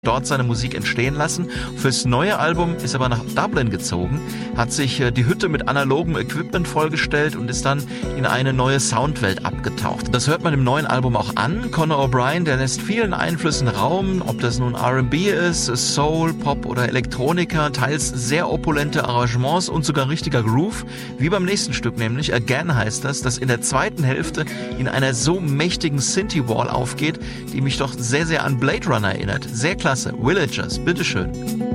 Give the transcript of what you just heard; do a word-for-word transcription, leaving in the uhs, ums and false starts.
dort seine Musik entstehen lassen. Fürs neue Album ist er aber nach Dublin gezogen, hat sich die Hütte mit analogem Equipment vollgestellt und ist dann in eine neue Soundwelt abgetaucht. Das hört man im neuen Album auch an. Conor O'Brien, der lässt vielen Einflüssen Raum, ob das nun R and B ist, Soul, Pop oder Elektronika, teils sehr opulente Arrangements und sogar richtiger Groove, wie beim nächsten Stück nämlich, Again heißt das, das in der zweiten Hälfte in einer so mächtigen Synthie-Wall aufgeht, die mich doch sehr, sehr an Blade Runner erinnert. Sehr klasse. Villagers, bitteschön.